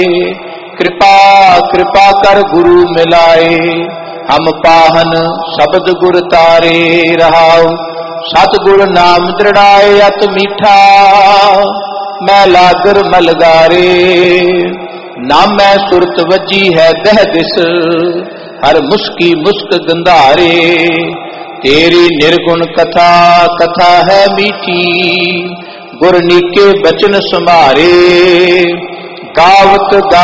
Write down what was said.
कृपा कृपा कर गुरु मिलाए, हम पाहन शब्द गुर तारे। रहाओ सतगुर नाम दृढ़ाए अत मीठा, मैं लागर मलगारे। नामै सुरत वजी है दह दिस, हर मुस्की मुस्क गंधारे। तेरी निर्गुण कथा कथा है मीठी, गुर नीके बचन सुमारे। गावत